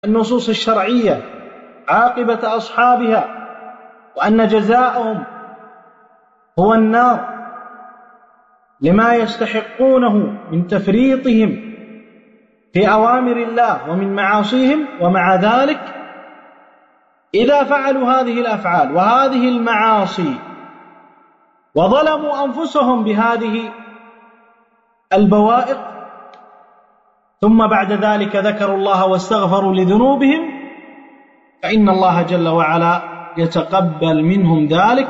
النصوص الشرعية عاقبة أصحابها، وأن جزاءهم هو النار لما يستحقونه من تفريطهم في أوامر الله ومن معاصيهم. ومع ذلك إذا فعلوا هذه الأفعال وهذه المعاصي وظلموا أنفسهم بهذه البوائق، ثم بعد ذلك ذكروا الله واستغفروا لذنوبهم، فإن الله جل وعلا يتقبل منهم ذلك،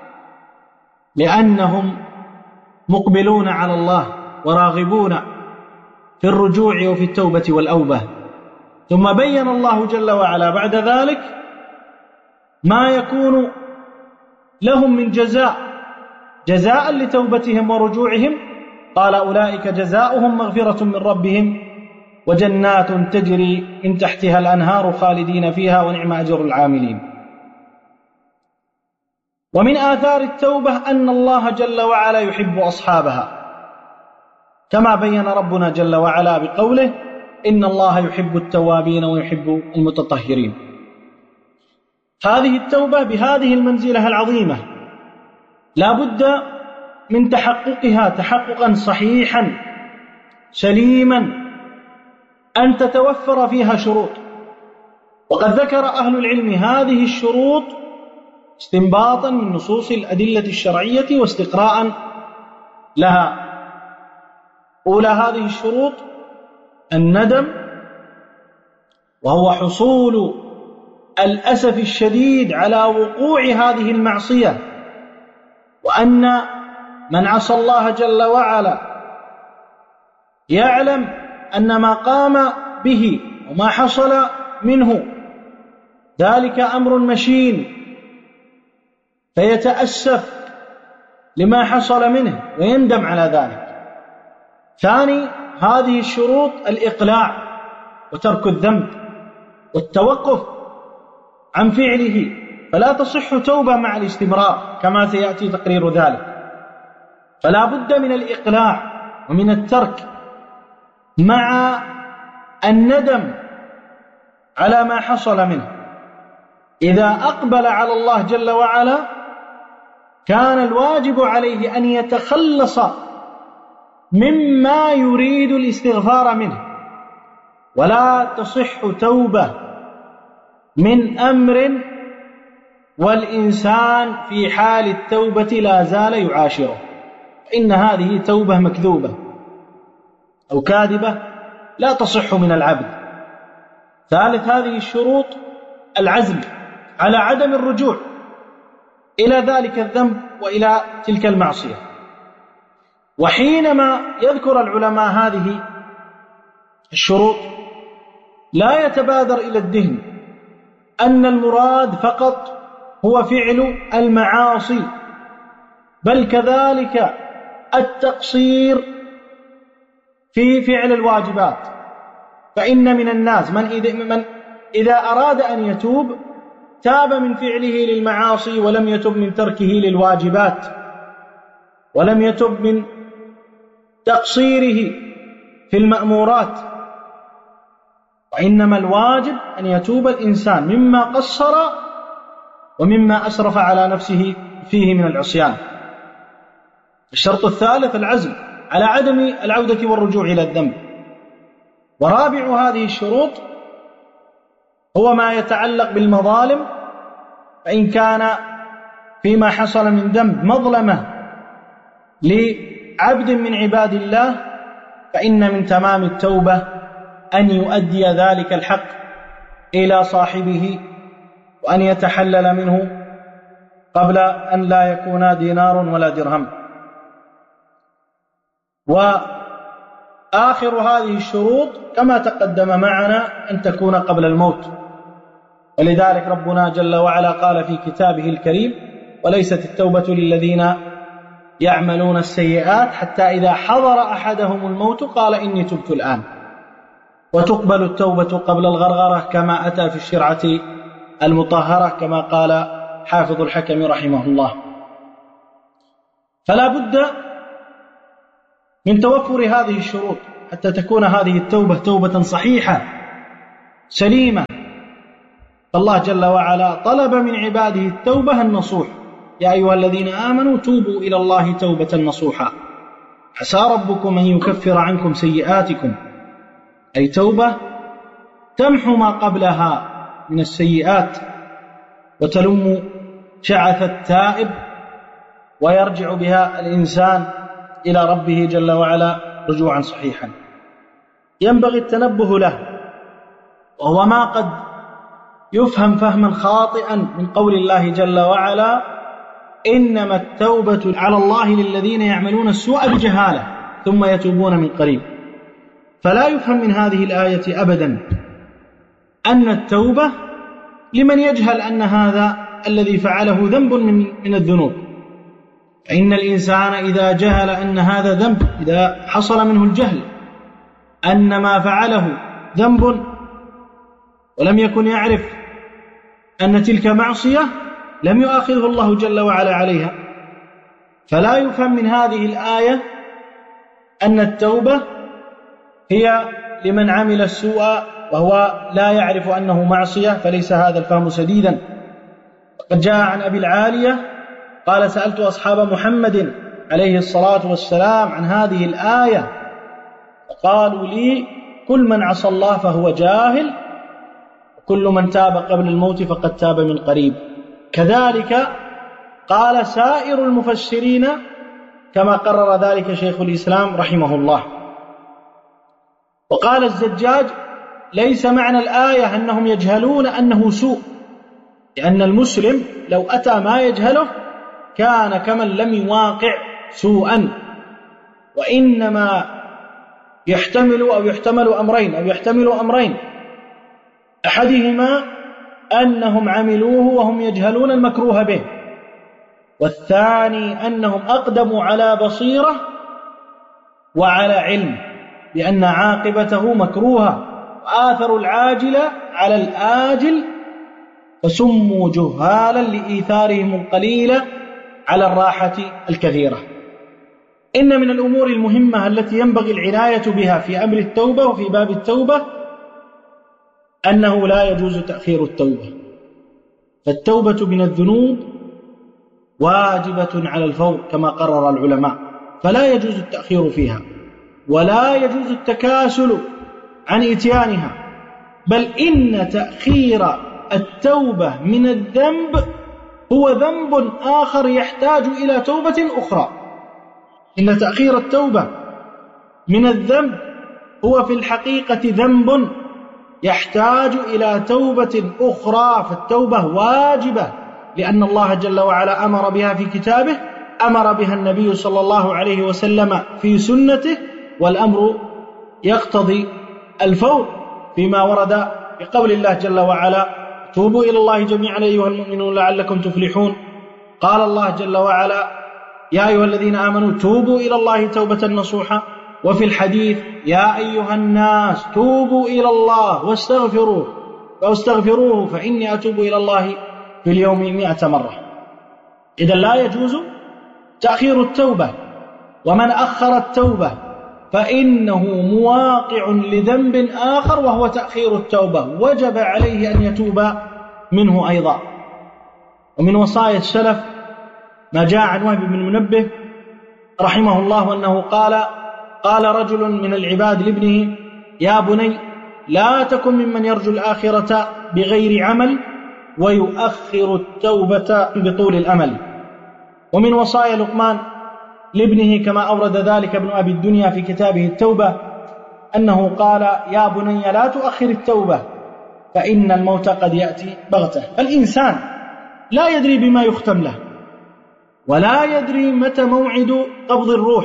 لأنهم مقبلون على الله وراغبون في الرجوع وفي التوبة والأوبة. ثم بين الله جل وعلا بعد ذلك ما يكون لهم من جزاء لتوبتهم ورجوعهم. قال: أولئك جزاؤهم مغفرة من ربهم وجنات تجري من تحتها الأنهار خالدين فيها ونعم أجر العاملين. ومن آثار التوبة أن الله جل وعلا يحب أصحابها، كما بين ربنا جل وعلا بقوله: إن الله يحب التوابين ويحب المتطهرين. هذه التوبة بهذه المنزلة العظيمة لا بد من تحققها تحققا صحيحا سليما، أن تتوفر فيها شروط. وقد ذكر أهل العلم هذه الشروط استنباطا من نصوص الأدلة الشرعية واستقراء لها. أولى هذه الشروط الندم، وهو حصول الأسف الشديد على وقوع هذه المعصية، وأن من عصى الله جل وعلا يعلم أن ما قام به وما حصل منه ذلك أمر مشين، فيتأسف لما حصل منه ويندم على ذلك. ثاني هذه الشروط الإقلاع وترك الذنب والتوقف عن فعله، فلا تصح توبة مع الاستمرار كما سيأتي تقرير ذلك، فلا بد من الإقلاع ومن الترك مع الندم على ما حصل منه. إذا أقبل على الله جل وعلا كان الواجب عليه أن يتخلص مما يريد الاستغفار منه، ولا تصح توبة من أمر والإنسان في حال التوبة لا زال يعاشره، إن هذه توبة مكذوبة أو كاذبة لا تصح من العبد. ثالث هذه الشروط العزم على عدم الرجوع إلى ذلك الذنب وإلى تلك المعصية. وحينما يذكر العلماء هذه الشروط لا يتبادر إلى الذهن أن المراد فقط هو فعل المعاصي، بل كذلك التقصير في فعل الواجبات. فإن من الناس من إذا أراد أن يتوب تاب من فعله للمعاصي ولم يتب من تركه للواجبات، ولم يتب من تقصيره في المأمورات. وإنما الواجب أن يتوب الإنسان مما قصر ومما أسرف على نفسه فيه من العصيان. الشرط الثالث العزم على عدم العودة والرجوع إلى الذنب. ورابع هذه الشروط هو ما يتعلق بالمظالم، فإن كان فيما حصل من ذنب مظلمة لعبد من عباد الله فإن من تمام التوبة أن يؤدي ذلك الحق إلى صاحبه وأن يتحلل منه قبل أن لا يكون دينار ولا درهم. وآخر هذه الشروط كما تقدم معنا أن تكون قبل الموت، ولذلك ربنا جل وعلا قال في كتابه الكريم: وليست التوبة للذين يعملون السيئات حتى إذا حضر أحدهم الموت قال إني تبت الآن. وتقبل التوبة قبل الغرغرة كما أتى في الشرعة المطهرة كما قال حافظ الحكم رحمه الله. فلا بد من توفر هذه الشروط حتى تكون هذه التوبة توبة صحيحة سليمة. فالله جل وعلا طلب من عباده التوبة النصوح: يا أيها الذين آمنوا توبوا إلى الله توبة نصوحا عسى ربكم أن يكفر عنكم سيئاتكم، أي توبة تمحو ما قبلها من السيئات وتلم شعث التائب، ويرجع بها الإنسان إلى ربه جل وعلا رجوعا صحيحا. ينبغي التنبه له، وهو ما قد يفهم فهما خاطئا من قول الله جل وعلا: إنما التوبة على الله للذين يعملون السوء بجهالة ثم يتوبون من قريب. فلا يفهم من هذه الآية أبدا أن التوبة لمن يجهل أن هذا الذي فعله ذنب من الذنوب. فإن الإنسان إذا جهل أن هذا ذنب، إذا حصل منه الجهل أن ما فعله ذنب ولم يكن يعرف أن تلك معصية، لم يؤاخذه الله جل وعلا عليها. فلا يفهم من هذه الآية أن التوبة هي لمن عمل السوء وهو لا يعرف أنه معصية، فليس هذا الفهم سديدا. قد جاء عن أبي العالية قال: سألت أصحاب محمد عليه الصلاة والسلام عن هذه الآية فقالوا لي: كل من عصى الله فهو جاهل، وكل من تاب قبل الموت فقد تاب من قريب. كذلك قال سائر المفسرين كما قرر ذلك شيخ الإسلام رحمه الله. وقال الزجاج: ليس معنى الآية أنهم يجهلون أنه سوء، لأن المسلم لو أتى ما يجهله كان كمن لم يواقع سوءا، وإنما يحتمل أمرين: أحدهما أنهم عملوه وهم يجهلون المكروه به، والثاني أنهم أقدموا على بصيرة وعلى علم بأن عاقبته مكروهة، وآثروا العاجل على الآجل، فسموا جهالا لإيثارهم القليل على الراحة الكثيرة. إن من الأمور المهمة التي ينبغي العناية بها في أمر التوبة وفي باب التوبة أنه لا يجوز تأخير التوبة، فالتوبة من الذنوب واجبة على الفور كما قرر العلماء، فلا يجوز التأخير فيها، ولا يجوز التكاسل عن إتيانها، بل إن تأخير التوبة من الذنب هو ذنب آخر يحتاج إلى توبة أخرى. إن تأخير التوبة من الذنب هو في الحقيقة ذنب يحتاج إلى توبة أخرى، فالتوبة واجبة لأن الله جل وعلا أمر بها في كتابه، أمر بها النبي صلى الله عليه وسلم في سنته، والأمر يقتضي الفور فيما ورد بقول الله جل وعلا: توبوا إلى الله جميعا أيها المؤمنون لعلكم تفلحون. قال الله جل وعلا: يا أيها الذين آمنوا توبوا إلى الله توبة نصوحا. وفي الحديث: يا أيها الناس توبوا إلى الله واستغفروه فإني أتوب إلى الله في اليوم 100 مرة. إذا لا يجوز تأخير التوبة، ومن أخر التوبة فإنه مواقع لذنب آخر وهو تأخير التوبة، وجب عليه أن يتوب منه أيضا. ومن وصايا السلف ما جاء عن وهب بن منبه رحمه الله أنه قال رجل من العباد لابنه: يا بني لا تكن ممن يرجو الآخرة بغير عمل ويؤخر التوبة بطول الأمل. ومن وصايا لقمان لابنه كما أورد ذلك ابن أبي الدنيا في كتابه التوبة أنه قال: يا بني لا تؤخر التوبة فإن الموت قد يأتي بغتة. فالإنسان لا يدري بما يختم له، ولا يدري متى موعد قبض الروح،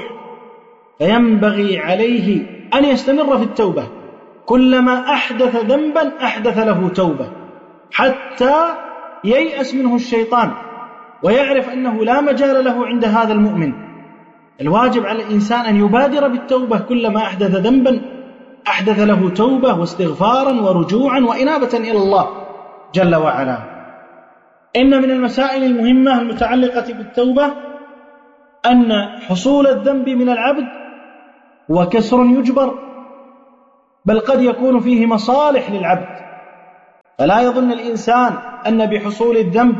فينبغي عليه أن يستمر في التوبة. كلما أحدث ذنبا أحدث له توبة حتى ييأس منه الشيطان ويعرف أنه لا مجال له عند هذا المؤمن. الواجب على الإنسان أن يبادر بالتوبة، كلما أحدث ذنبا أحدث له توبة واستغفارا ورجوعا وإنابة إلى الله جل وعلا. إن من المسائل المهمة المتعلقة بالتوبة أن حصول الذنب من العبد هو كسر يجبر، بل قد يكون فيه مصالح للعبد فلا يظن الإنسان أن بحصول الذنب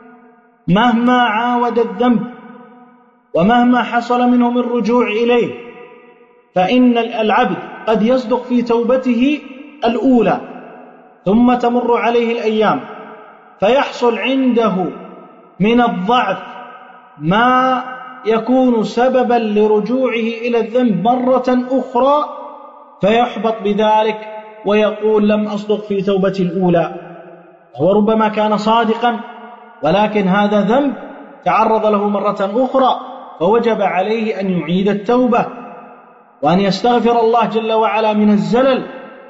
مهما عاود الذنب ومهما حصل منه من رجوع إليه، فإن العبد قد يصدق في توبته الأولى ثم تمر عليه الأيام فيحصل عنده من الضعف ما يكون سببا لرجوعه إلى الذنب مرة أخرى، فيحبط بذلك ويقول لم أصدق في توبتي الأولى. هو ربما كان صادقا، ولكن هذا ذنب تعرض له مرة أخرى، فوجب عليه أن يعيد التوبة وأن يستغفر الله جل وعلا من الزلل.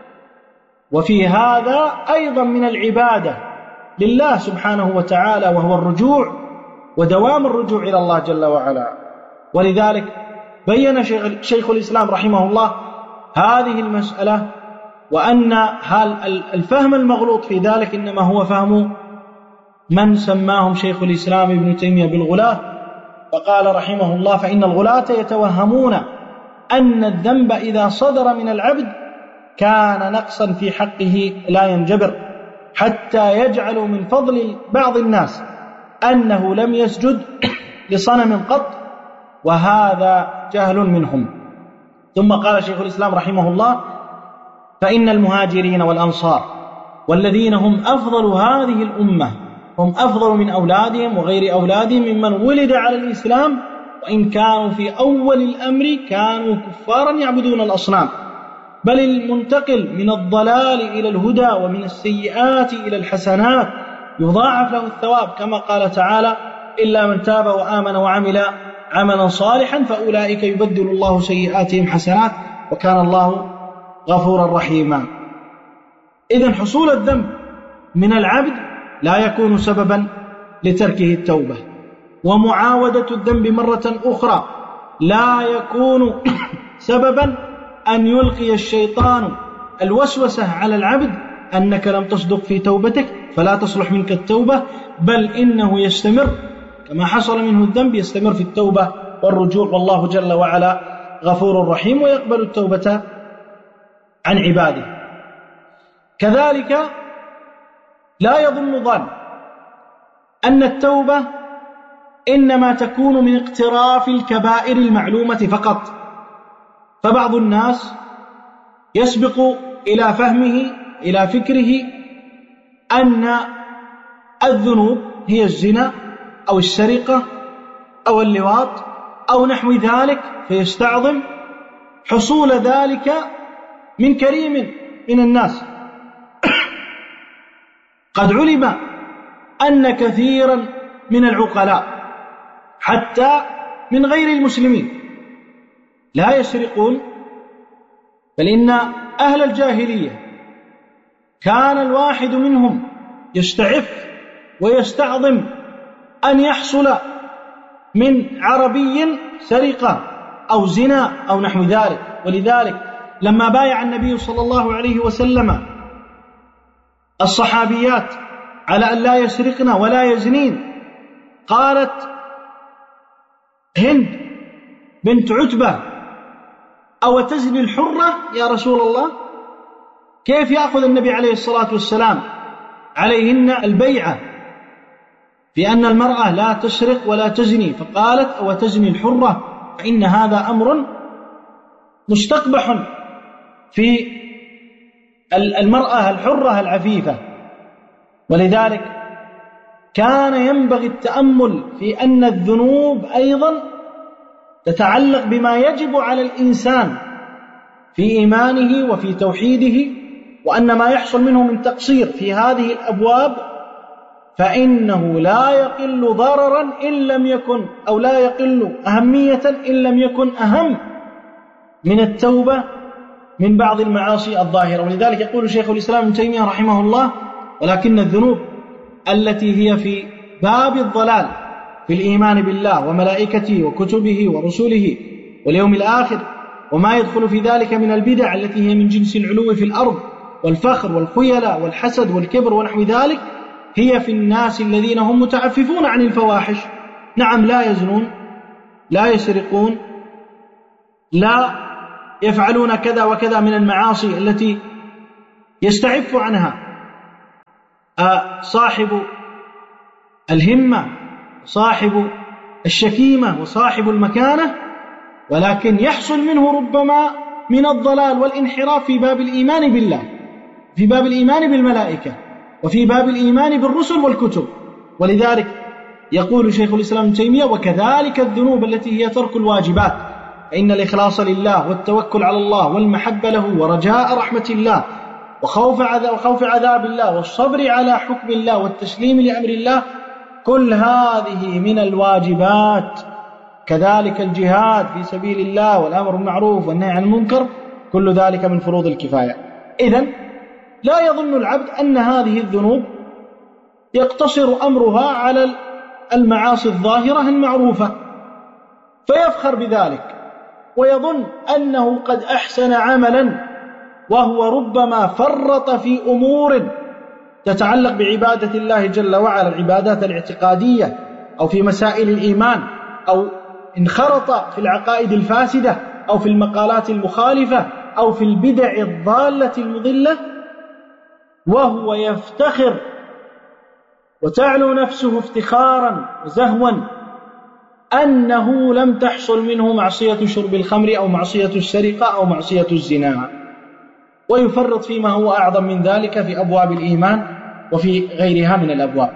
وفي هذا أيضا من العبادة لله سبحانه وتعالى، وهو الرجوع ودوام الرجوع إلى الله جل وعلا. ولذلك بين شيخ الإسلام رحمه الله هذه المسألة، وأن الفهم المغلوط في ذلك إنما هو فهم من سماهم شيخ الإسلام ابن تيمية بالغلاة، فقال رحمه الله: فإن الغلاة يتوهمون أن الذنب إذا صدر من العبد كان نقصا في حقه لا ينجبر، حتى يجعلوا من فضل بعض الناس أنه لم يسجد لصنم قط، وهذا جهل منهم. ثم قال شيخ الإسلام رحمه الله: فإن المهاجرين والأنصار والذين هم أفضل هذه الأمة هم أفضل من أولادهم وغير أولادهم ممن ولد على الإسلام، وإن كانوا في أول الأمر كانوا كفارا يعبدون الأصنام، بل المنتقل من الضلال إلى الهدى ومن السيئات إلى الحسنات يضاعف له الثواب، كما قال تعالى: إلا من تاب وآمن وعمل عملا صالحا فأولئك يبدل الله سيئاتهم حسنات وكان الله غفورا رحيما. إذن حصول الذنب من العبد لا يكون سببا لتركه التوبة، ومعاودة الذنب مرة أخرى لا يكون سببا أن يلقي الشيطان الوسوسة على العبد أنك لم تصدق في توبتك فلا تصلح منك التوبة، بل إنه يستمر كما حصل منه الذنب، يستمر في التوبة والرجوع، والله جل وعلا غفور رحيم ويقبل التوبة عن عباده. كذلك لا يظن ظن أن التوبة إنما تكون من اقتراف الكبائر المعلومة فقط، فبعض الناس يسبق إلى فهمه إلى فكره أن الذنوب هي الزنا أو السرقة أو اللواط أو نحو ذلك، فيستعظم حصول ذلك من كريم من الناس. قد علم أن كثيرا من العقلاء حتى من غير المسلمين لا يسرقون، بل إن أهل الجاهلية كان الواحد منهم يستعف ويستعظم أن يحصل من عربي سرقة أو زنا أو نحو ذلك. ولذلك لما بايع النبي صلى الله عليه وسلم الصحابيات على أن لا يسرقن ولا يزنين، قالت هند بنت عتبة: أو تزني الحرة يا رسول الله؟ كيف يأخذ النبي عليه الصلاة والسلام عليهن البيعة في أن المرأة لا تسرق ولا تزني؟ فقالت: أو تزني الحرة؟ فإن هذا أمر مستقبح في المرأة الحرة العفيفة. ولذلك كان ينبغي التأمل في أن الذنوب أيضا تتعلق بما يجب على الإنسان في إيمانه وفي توحيده، وأن ما يحصل منه من تقصير في هذه الأبواب فإنه لا يقل ضررا إن لم يكن، أو لا يقل أهمية إن لم يكن أهم من التوبة من بعض المعاصي الظاهرة. ولذلك يقول شيخ الإسلام ابن تيمية رحمه الله: ولكن الذنوب التي هي في باب الضلال في الإيمان بالله وملائكته وكتبه ورسله واليوم الآخر وما يدخل في ذلك من البدع التي هي من جنس العلو في الأرض والفخر والخيلاء والحسد والكبر ونحو ذلك، هي في الناس الذين هم متعففون عن الفواحش. نعم، لا يزنون، لا يسرقون، لا يفعلون كذا وكذا من المعاصي التي يستعف عنها، صاحب الهمة صاحب الشكيمة وصاحب المكانة، ولكن يحصل منه ربما من الضلال والانحراف في باب الإيمان بالله، في باب الإيمان بالملائكة، وفي باب الإيمان بالرسل والكتب. ولذلك يقول شيخ الإسلام ابن تيمية: وكذلك الذنوب التي هي ترك الواجبات، فإن الإخلاص لله والتوكل على الله والمحبة له ورجاء رحمة الله وخوف عذاب الله والصبر على حكم الله والتسليم لأمر الله، كل هذه من الواجبات. كذلك الجهاد في سبيل الله والأمر بالمعروف والنهي عن المنكر، كل ذلك من فروض الكفاية. إذن لا يظن العبد أن هذه الذنوب يقتصر أمرها على المعاصي الظاهرة المعروفة فيفخر بذلك ويظن أنه قد أحسن عملا، وهو ربما فرط في أمور تتعلق بعبادة الله جل وعلا، العبادات الاعتقادية، أو في مسائل الإيمان، أو انخرط في العقائد الفاسدة، أو في المقالات المخالفة، أو في البدع الضالة المضلة، وهو يفتخر وتعلو نفسه افتخارا وزهوا أنه لم تحصل منه معصية شرب الخمر أو معصية السرقة أو معصية الزنا، ويفرط فيما هو أعظم من ذلك في أبواب الإيمان وفي غيرها من الأبواب.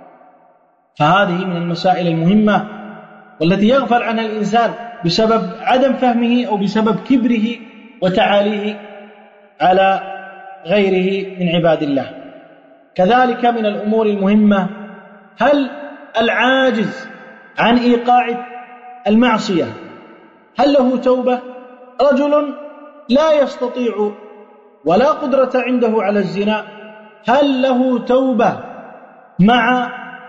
فهذه من المسائل المهمة والتي يغفل عنها الإنسان بسبب عدم فهمه أو بسبب كبره وتعاليه على غيره من عباد الله. كذلك من الأمور المهمة: هل العاجز عن إيقاع المعصية هل له توبة؟ رجل لا يستطيع ولا قدرة عنده على الزنا، هل له توبة مع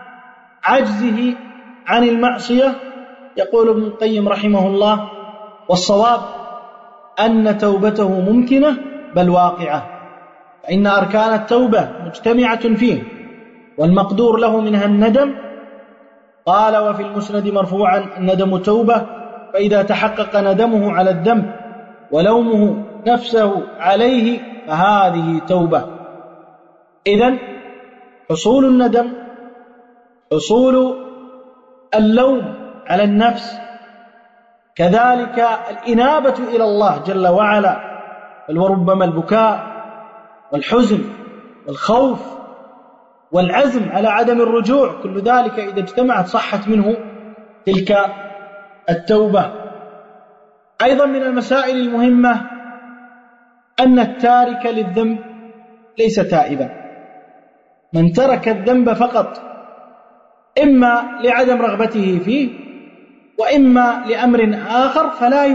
عجزه عن المعصية؟ يقول ابن القيم رحمه الله: والصواب أن توبته ممكنة بل واقعة، فإن أركان التوبة مجتمعة فيه، والمقدور له منها الندم. قال: وفي المسند مرفوعا: الندم توبة، فإذا تحقق ندمه على الذنب ولومه نفسه عليه فهذه توبة. إذن حصول الندم، حصول اللوم على النفس، كذلك الإنابة إلى الله جل وعلا، بل وربما البكاء والحزن والخوف والعزم على عدم الرجوع، كل ذلك إذا اجتمعت صحت منه تلك التوبة. أيضا من المسائل المهمة أن التارك للذنب ليس تائبا. من ترك الذنب فقط إما لعدم رغبته فيه وإما لأمر آخر فلا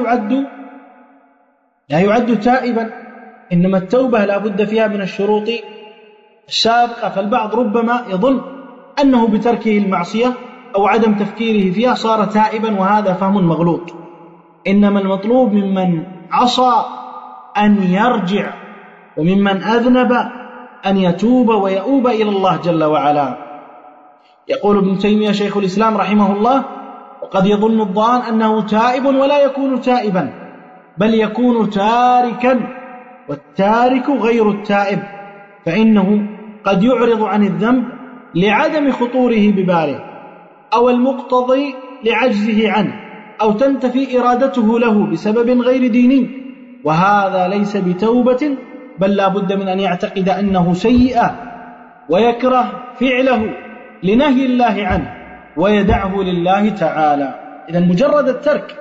يعد تائبا، إنما التوبة لا بد فيها من الشروط السابقة. فالبعض ربما يظن أنه بتركه المعصية أو عدم تفكيره فيها صار تائبا، وهذا فهم مغلوط. إنما المطلوب ممن عصى أن يرجع، وممن أذنب أن يتوب ويؤوب إلى الله جل وعلا. يقول ابن تيمية شيخ الإسلام رحمه الله: وقد يظن الظان أنه تائب ولا يكون تائبا، بل يكون تاركا، والتارك غير التائب، فإنه قد يعرض عن الذنب لعدم خطوره بباله، أو المقتضي لعجزه عنه، أو تنتفي إرادته له بسبب غير ديني، وهذا ليس بتوبة، بل لا بد من أن يعتقد أنه سيئة ويكره فعله لنهي الله عنه ويدعه لله تعالى. إذن مجرد الترك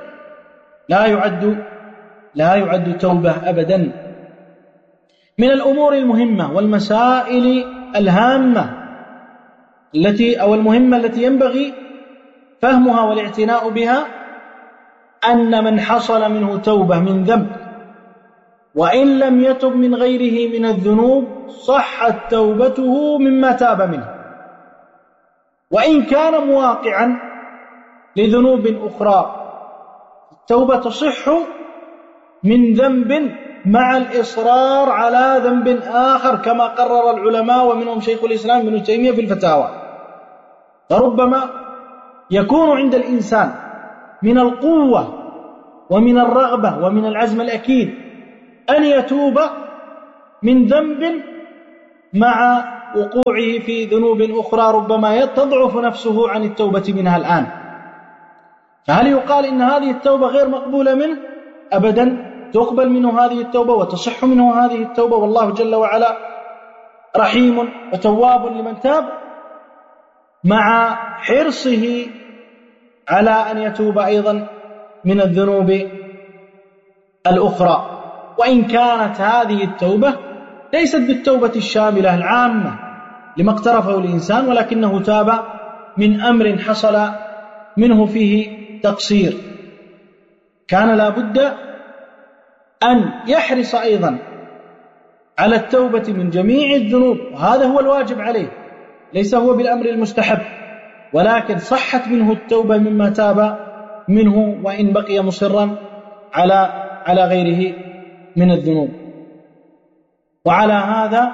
لا يعد توبة أبدا. من الأمور المهمة والمسائل الهامة المهمة التي ينبغي فهمها والاعتناء بها أن من حصل منه توبة من ذنب وإن لم يتب من غيره من الذنوب صحت توبته مما تاب منه، وإن كان مواقعا لذنوب أخرى. التوبة تصح من ذنب مع الإصرار على ذنب آخر كما قرر العلماء، ومنهم شيخ الإسلام ابن تيمية في الفتاوى. فربما يكون عند الإنسان من القوة ومن الرغبة ومن العزم الأكيد أن يتوب من ذنب مع وقوعه في ذنوب أخرى ربما تضعف نفسه عن التوبة منها الآن. فهل يقال إن هذه التوبة غير مقبولة منه؟ أبدا، تقبل منه هذه التوبة وتصح منه هذه التوبة، والله جل وعلا رحيم وتواب لمن تاب، مع حرصه على أن يتوب أيضا من الذنوب الأخرى، وإن كانت هذه التوبة ليست بالتوبة الشاملة العامة لما اقترفه الإنسان، ولكنه تاب من أمر حصل منه فيه تقصير. كان لابد أن يحرص أيضا على التوبة من جميع الذنوب، وهذا هو الواجب عليه، ليس هو بالأمر المستحب، ولكن صحت منه التوبة مما تاب منه وإن بقي مصرا على غيره من الذنوب. وعلى هذا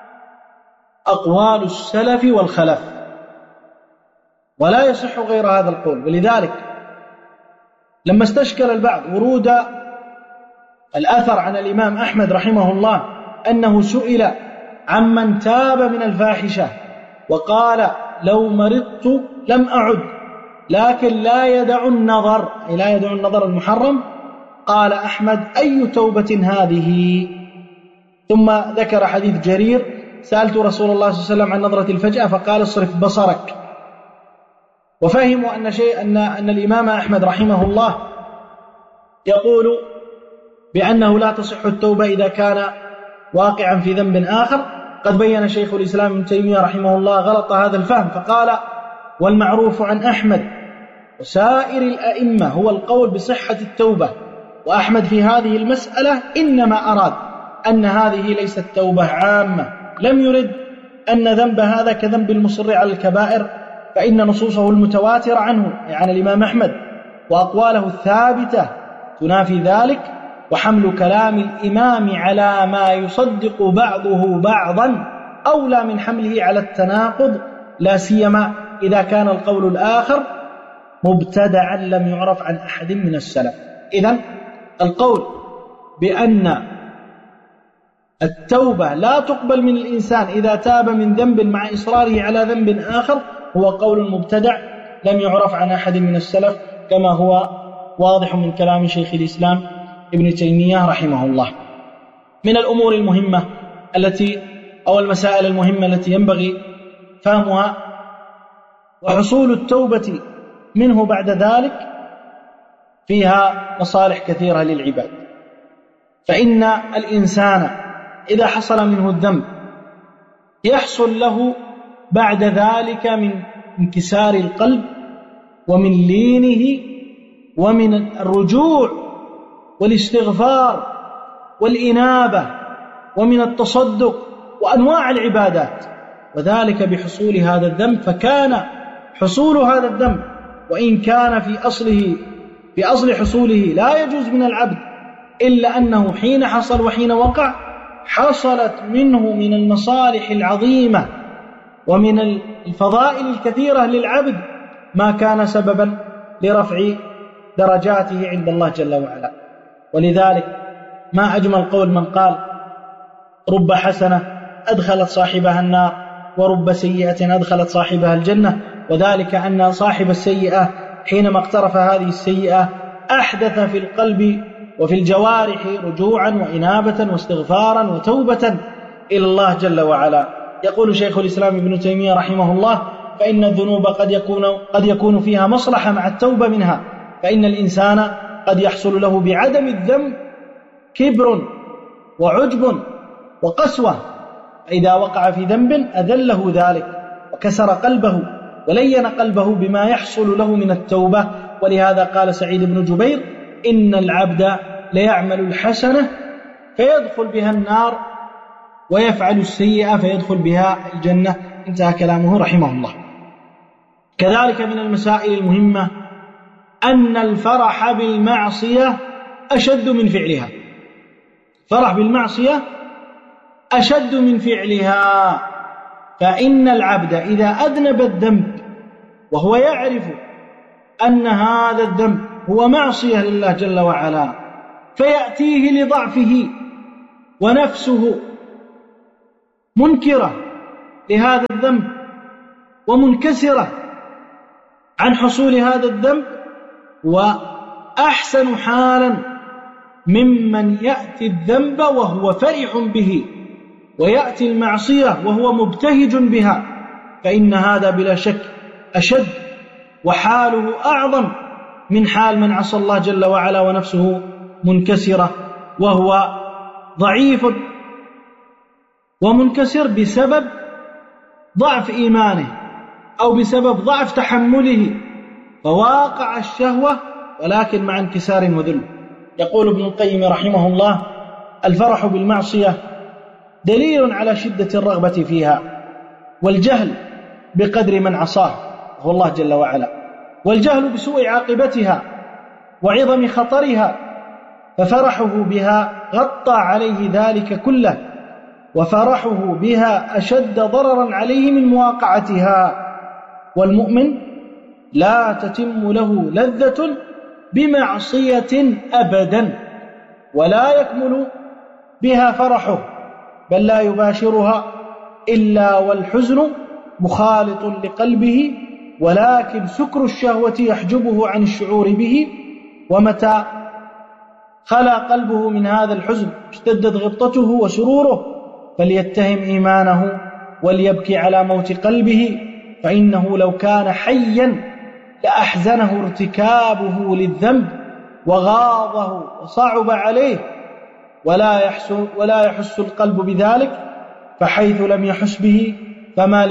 أقوال السلف والخلف، ولا يصح غير هذا القول. ولذلك لما استشكل البعض ورود الأثر عن الإمام أحمد رحمه الله أنه سئل عمن تاب من الفاحشة وقال لو مرضت لم أعد لكن لا يدع النظر، أي لا يدع النظر المحرم، قال أحمد أي توبة هذه؟ ثم ذكر حديث جرير: سألت رسول الله صلى الله عليه وسلم عن نظرة الفجأة فقال اصرف بصرك. وفهموا أن الإمام أحمد رحمه الله يقول بأنه لا تصح التوبة إذا كان واقعا في ذنب آخر. قد بين شيخ الإسلام ابن تيمية رحمه الله غلط هذا الفهم فقال: والمعروف عن أحمد وسائر الأئمة هو القول بصحة التوبة، وأحمد في هذه المسألة إنما أراد أن هذه ليست توبة عامة، لم يرد أن ذنب هذا كذنب المصر على الكبائر، فإن نصوصه المتواترة عنه عن الإمام أحمد وأقواله الثابتة تنافي ذلك، وحمل كلام الإمام على ما يصدق بعضه بعضا أولى من حمله على التناقض، لا سيما إذا كان القول الآخر مبتدعا لم يعرف عن أحد من السلف. إذن القول بأن التوبة لا تقبل من الإنسان إذا تاب من ذنب مع إصراره على ذنب آخر هو قول مبتدع لم يعرف عن أحد من السلف، كما هو واضح من كلام شيخ الإسلام ابن تيمية رحمه الله. من الأمور المهمة أو المسائل المهمة التي ينبغي فهمها وحصول التوبة منه بعد ذلك فيها مصالح كثيرة للعباد. فإن الإنسان إذا حصل منه الذنب يحصل له بعد ذلك من انكسار القلب ومن لينه ومن الرجوع والاستغفار والإنابة ومن التصدق وأنواع العبادات، وذلك بحصول هذا الذنب. فكان حصول هذا الذنب وإن كان في أصل حصوله لا يجوز من العبد، إلا أنه حين حصل وحين وقع حصلت منه من المصالح العظيمة ومن الفضائل الكثيرة للعبد ما كان سببا لرفع درجاته عند الله جل وعلا. ولذلك ما أجمل قول من قال: رب حسنة أدخلت صاحبها النار ورب سيئة أدخلت صاحبها الجنة، وذلك أن صاحب السيئة حينما اقترف هذه السيئة أحدث في القلب وفي الجوارح رجوعا وإنابة واستغفارا وتوبة إلى الله جل وعلا. يقول شيخ الإسلام ابن تيمية رحمه الله: فإن الذنوب قد يكون فيها مصلحة مع التوبة منها، فإن الإنسان قد يحصل له بعدم الذنب كبر وعجب وقسوة، فإذا وقع في ذنب أذله ذلك وكسر قلبه ولين قلبه بما يحصل له من التوبة. ولهذا قال سعيد بن جبير: إن العبد ليعمل الحسنة فيدخل بها النار ويفعل السيئة فيدخل بها الجنة. انتهى كلامه رحمه الله. كذلك من المسائل المهمة أن الفرح بالمعصية أشد من فعلها. فرح بالمعصية أشد من فعلها، فإن العبد إذا أذنب الذنب وهو يعرف أن هذا الذنب هو معصية لله جل وعلا، فيأتيه لضعفه ونفسه منكرة لهذا الذنب ومنكسرة عن حصول هذا الذنب، وأحسن حالا ممن يأتي الذنب وهو فرح به، ويأتي المعصية وهو مبتهج بها، فإن هذا بلا شك أشد وحاله أعظم من حال من عصى الله جل وعلا ونفسه منكسرة وهو ضعيف ومنكسر بسبب ضعف إيمانه أو بسبب ضعف تحمله، فواقع الشهوة ولكن مع انكسار وذل. يقول ابن القيم رحمه الله: الفرح بالمعصية دليل على شدة الرغبة فيها، والجهل بقدر من عصاه هو الله جل وعلا، والجهل بسوء عاقبتها وعظم خطرها، ففرحه بها غطى عليه ذلك كله، وفرحه بها أشد ضررا عليه من مواقعتها. والمؤمن لا تتم له لذة بمعصية أبدا، ولا يكمل بها فرحه، بل لا يباشرها إلا والحزن مخالط لقلبه، ولكن سكر الشهوة يحجبه عن الشعور به، ومتى خلا قلبه من هذا الحزن اشتدت غبطته وسروره، فليتهم إيمانه وليبكي على موت قلبه، فإنه لو كان حيا لأحزنه ارتكابه للذنب وغاضه وصعب عليه، ولا يحس القلب بذلك، فحيث لم يحس به فما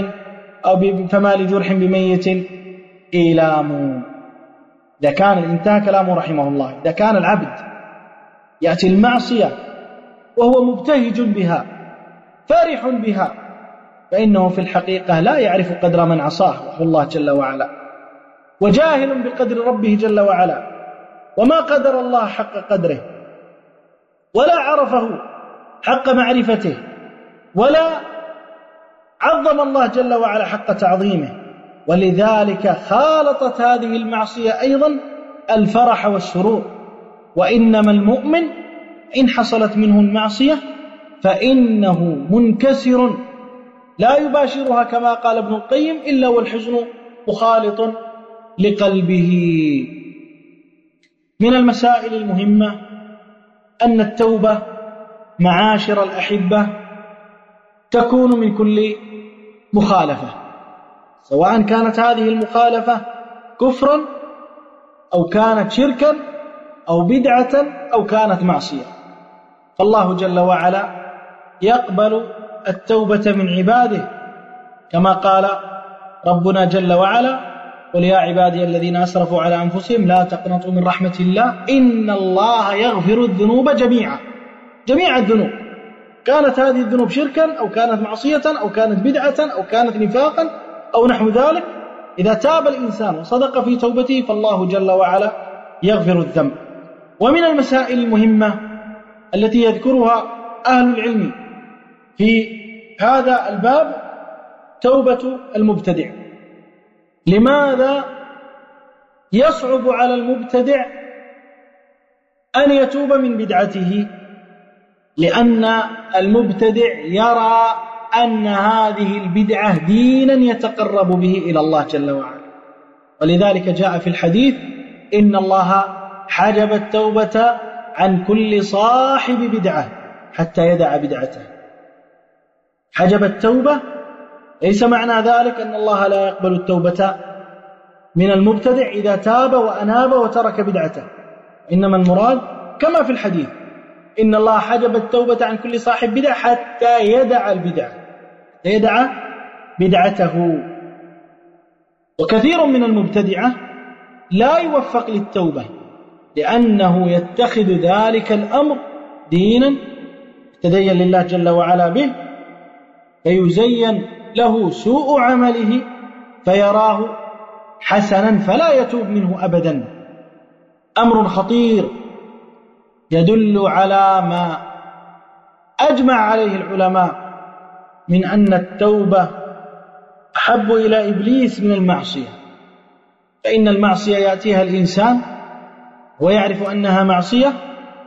لجرح بميت إيلام. إذا كان الانتهى كلامه رحمه الله، إذا كان العبد يأتي المعصية وهو مبتهج بها فرح بها، فإنه في الحقيقة لا يعرف قدر من عصاه وهو الله جل وعلا، وجاهل بقدر ربه جل وعلا، وما قدر الله حق قدره، ولا عرفه حق معرفته، ولا عظم الله جل وعلا حق تعظيمه، ولذلك خالطت هذه المعصية أيضا الفرح والسرور. وإنما المؤمن إن حصلت منه المعصية فإنه منكسر لا يباشرها كما قال ابن القيم إلا والحزن مخالط لقلبه. من المسائل المهمة أن التوبة معاشر الأحبة تكون من كل مخالفة، سواء كانت هذه المخالفة كفرا أو كانت شركا أو بدعة أو كانت معصية، فالله جل وعلا يقبل التوبة من عباده، كما قال ربنا جل وعلا: قل يا عبادي الذين أسرفوا على أنفسهم لا تقنطوا من رحمة الله إن الله يغفر الذنوب جميعا. جميع الذنوب، كانت هذه الذنوب شركا أو كانت معصية أو كانت بدعة أو كانت نفاقا أو نحو ذلك، إذا تاب الإنسان وصدق في توبته فالله جل وعلا يغفر الذنب. ومن المسائل المهمة التي يذكرها أهل العلم في هذا الباب توبة المبتدع. لماذا يصعب على المبتدع أن يتوب من بدعته؟ لأن المبتدع يرى أن هذه البدعة دينا يتقرب به إلى الله جل وعلا، ولذلك جاء في الحديث: إن الله حجب التوبة عن كل صاحب بدعة حتى يدع بدعته. حجب التوبة ليس معنى ذلك أن الله لا يقبل التوبة من المبتدع إذا تاب وأناب وترك بدعته، إنما المراد كما في الحديث: إن الله حجب التوبة عن كل صاحب بدعة حتى يدع البدعة، يدع بدعته. وكثير من المبتدعة لا يوفق للتوبة لأنه يتخذ ذلك الأمر دينا يتدين لله جل وعلا به، فيزين له سوء عمله فيراه حسنا فلا يتوب منه أبدا. أمر خطير يدل على ما أجمع عليه العلماء من أن التوبة أحب إلى إبليس من المعصية، فإن المعصية يأتيها الإنسان ويعرف أنها معصية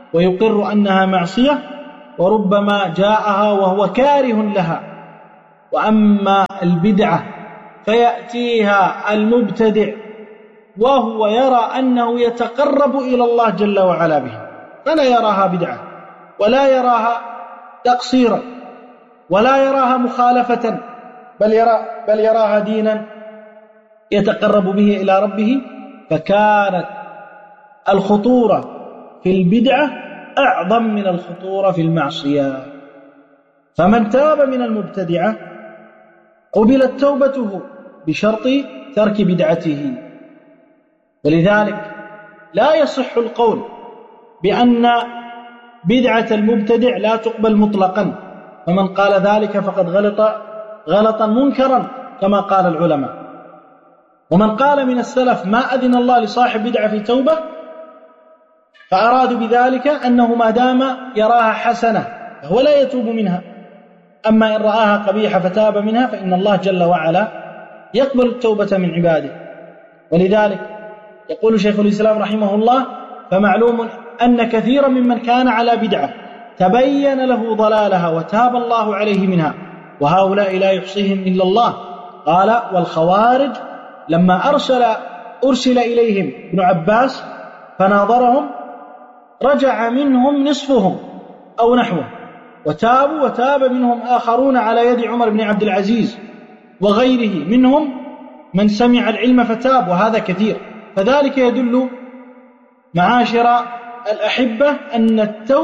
ويقر أنها معصية، وربما جاءها وهو كاره لها وأما البدعة فيأتيها المبتدع وهو يرى أنه يتقرب إلى الله جل وعلا بها، فلا يراها بدعة ولا يراها تقصيرا ولا يراها مخالفة، بل يراها دينا يتقرب به إلى ربه. فكانت الخطورة في البدعة أعظم من الخطورة في المعصية. فمن تاب من المبتدعة قبلت توبته بشرط ترك بدعته. ولذلك لا يصح القول بأن بدعة المبتدع لا تقبل مطلقا، فمن قال ذلك فقد غلطا منكرا كما قال العلماء. ومن قال من السلف ما أذن الله لصاحب بدعة في توبة، فأرادوا بذلك أنه ما دام يراها حسنة فهو لا يتوب منها، أما إن رآها قبيحة فتاب منها فإن الله جل وعلا يقبل التوبة من عباده. ولذلك يقول شيخ الإسلام رحمه الله: فمعلوم أن كثيرا ممن كان على بدعة تبين له ضلالها وتاب الله عليه منها، وهؤلاء لا يحصيهم إلا الله. قال: والخوارج لما أرسل إليهم ابن عباس فناظرهم رجع منهم نصفهم أو نحوه وتابوا، وتاب منهم آخرون على يد عمر بن عبد العزيز وغيره، منهم من سمع العلم فتاب، وهذا كثير. فذلك يدل معاشر الأحبة أن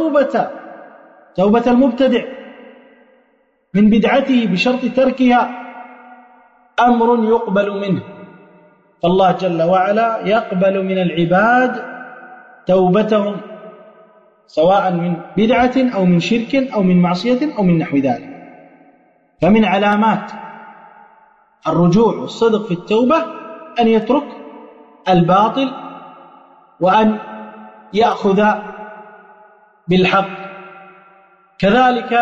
توبة المبتدع من بدعته بشرط تركها أمر يقبل منه، فالله جل وعلا يقبل من العباد توبتهم سواء من بدعة أو من شرك أو من معصية أو من نحو ذلك. فمن علامات الرجوع والصدق في التوبة أن يترك الباطل وأن يأخذ بالحق. كذلك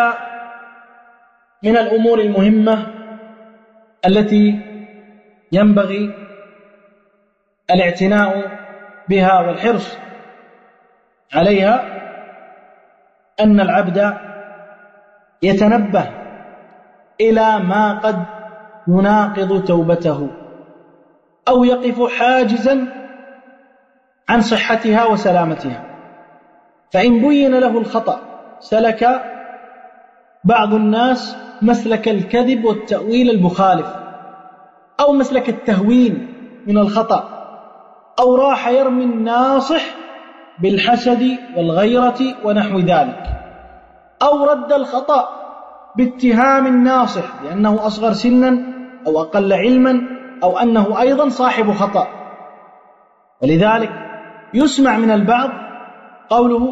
من الأمور المهمة التي ينبغي الاعتناء بها والحرص عليها أن العبد يتنبه إلى ما قد يناقض توبته أو يقف حاجزا عن صحتها وسلامتها. فإن بين له الخطأ سلك بعض الناس مسلك الكذب والتأويل المخالف، أو مسلك التهوين من الخطأ، أو راح يرمي الناصح بالحسد والغيرة ونحو ذلك، أو رد الخطأ باتهام الناصح لأنه أصغر سنا أو أقل علما أو أنه أيضا صاحب خطأ. ولذلك يسمع من البعض قوله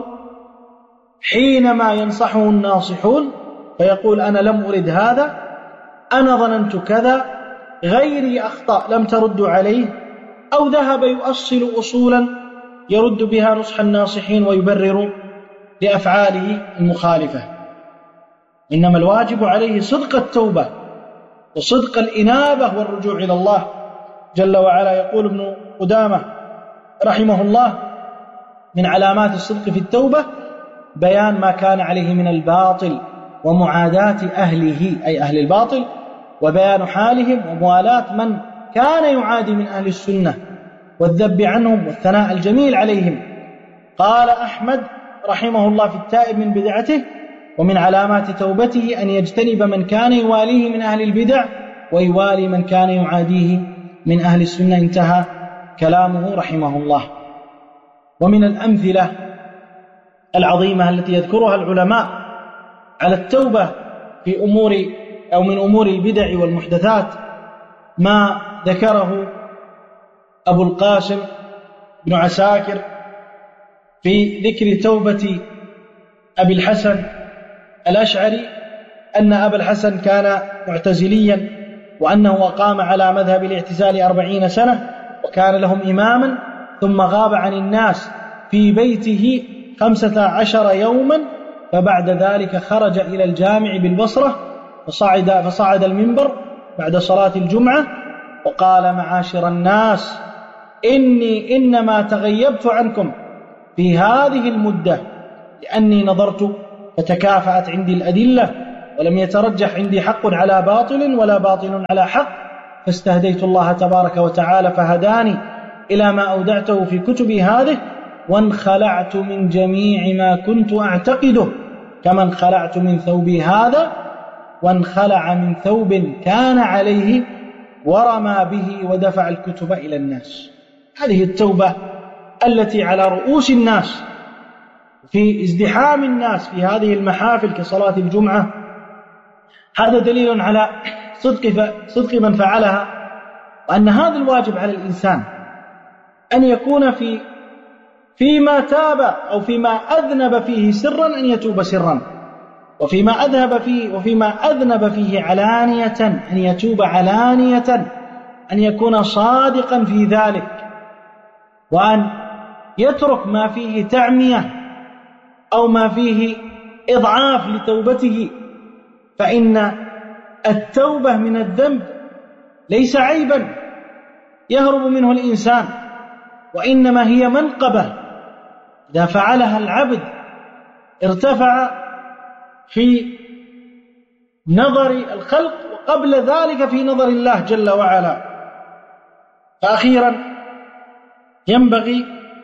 حينما ينصحه الناصحون فيقول: أنا لم أرد هذا، أنا ظننت كذا، غيري أخطأ لم تردوا عليه، أو ذهب يؤصل أصولا يرد بها نصح الناصحين ويبرر لأفعاله المخالفة. إنما الواجب عليه صدق التوبة وصدق الإنابة والرجوع إلى الله جل وعلا. يقول ابن قدامة رحمه الله: من علامات الصدق في التوبة بيان ما كان عليه من الباطل ومعاداة أهله أي أهل الباطل، وبيان حالهم وموالاة من كان يعادي من أهل السنة، والذب عنهم والثناء الجميل عليهم. قال أحمد رحمه الله في التائب من بدعته: ومن علامات توبته أن يجتنب من كان يواليه من أهل البدع ويوالي من كان يعاديه من أهل السنة. انتهى كلامه رحمه الله. ومن الأمثلة العظيمة التي يذكرها العلماء على التوبة في من أمور البدع والمحدثات ما ذكره أبو القاسم بن عساكر في ذكر توبة أبي الحسن الأشعري، أن أبا الحسن كان معتزليا، وأنه أقام على مذهب الاعتزال 40 سنة، وكان لهم إماما، ثم غاب عن الناس في بيته 15 يوما، فبعد ذلك خرج إلى الجامع بالبصرة فصعد المنبر بعد صلاة الجمعة وقال: معاشر الناس، إني إنما تغيبت عنكم في هذه المدة لأني نظرت فتكافأت عندي الأدلة ولم يترجح عندي حق على باطل ولا باطل على حق، فاستهديت الله تبارك وتعالى فهداني إلى ما أودعته في كتبي هذه، وانخلعت من جميع ما كنت أعتقده، كما انخلعت من ثوبي هذا وانخلع من ثوب كان عليه ورمى به ودفع الكتب إلى الناس. هذه التوبة التي على رؤوس الناس في ازدحام الناس في هذه المحافل كصلاة الجمعة، هذا دليل على صدق من فعلها، وأن هذا الواجب على الإنسان أن يكون فيما تاب أو فيما أذنب فيه سرا أن يتوب سرا، وفيما أذنب فيه علانية أن يتوب علانية، أن يكون صادقا في ذلك، وأن يترك ما فيه تعمية أو ما فيه إضعاف لتوبته، فإن التوبة من الذنب ليس عيبا يهرب منه الإنسان، وإنما هي منقبة إذا فعلها العبد ارتفع في نظر الخلق، وقبل ذلك في نظر الله جل وعلا. فأخيرا ينبغي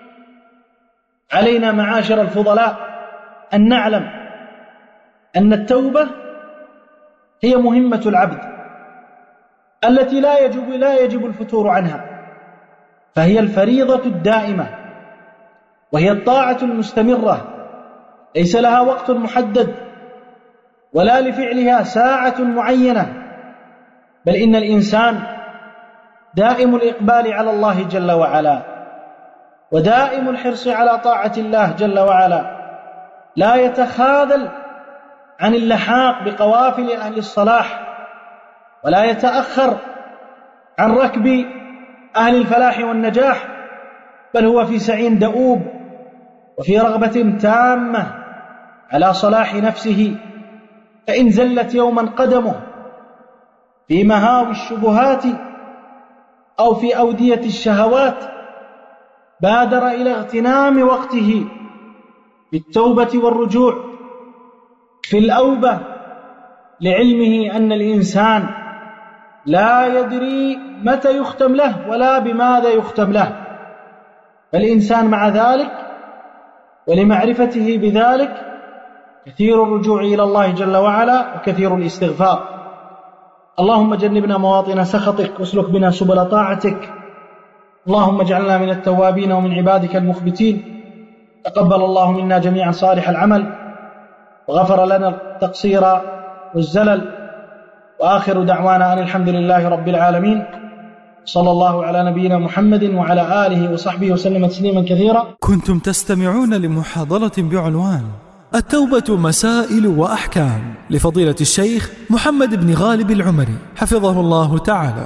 علينا معاشر الفضلاء أن نعلم أن التوبة هي مهمة العبد التي لا يجب الفتور عنها، فهي الفريضة الدائمة، وهي الطاعة المستمرة ليس لها وقت محدد ولا لفعلها ساعة معينة، بل إن الإنسان دائم الإقبال على الله جل وعلا، ودائم الحرص على طاعة الله جل وعلا، لا يتخاذل عن اللحاق بقوافل أهل الصلاح، ولا يتأخر عن ركب أهل الفلاح والنجاح، بل هو في سعي دؤوب وفي رغبة تامة على صلاح نفسه، فإن زلت يوما قدمه في مهاوي الشبهات أو في أودية الشهوات بادر إلى اغتنام وقته بالتوبة والرجوع في الأوبة، لعلمه أن الإنسان لا يدري متى يختم له ولا بماذا يختم له، فالإنسان مع ذلك ولمعرفته بذلك كثير الرجوع إلى الله جل وعلا وكثير الاستغفار. اللهم جنبنا مواطن سخطك واسلك بنا سبل طاعتك، اللهم اجعلنا من التوابين ومن عبادك المخبتين. تقبل الله منا جميعا صالح العمل، وغفر لنا التقصير والزلل، وآخر دعوانا أن الحمد لله رب العالمين، صلى الله على نبينا محمد وعلى آله وصحبه وسلم تسليما كثيرا. كنتم تستمعون لمحاضرة بعنوان التوبة مسائل وأحكام لفضيلة الشيخ محمد بن غالب العمري حفظه الله تعالى.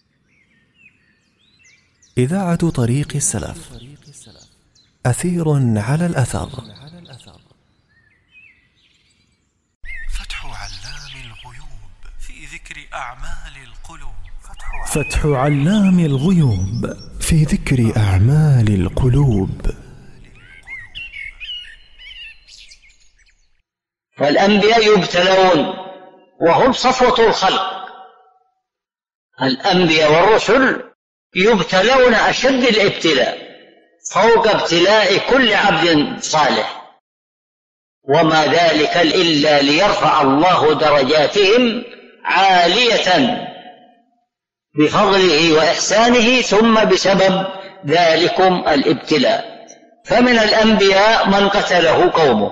إذاعة طريق السلف، أثير على الأثر. فتح علام الغيوب في ذكر أعمال القلوب. فتح علام الغيوب في ذكر أعمال القلوب. فالأنبياء يبتلون وهم صفوة الخلق، الأنبياء والرسل يبتلون أشد الابتلاء فوق ابتلاء كل عبد صالح، وما ذلك إلا ليرفع الله درجاتهم عالية بفضله وإحسانه، ثم بسبب ذلكم الابتلاء. فمن الأنبياء من قتله قومه،